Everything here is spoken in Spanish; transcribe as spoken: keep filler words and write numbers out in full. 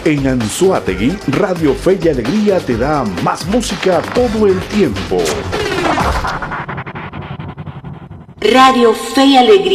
En Anzoátegui, Radio Fe y Alegría te da más música todo el tiempo. Radio Fe y Alegría.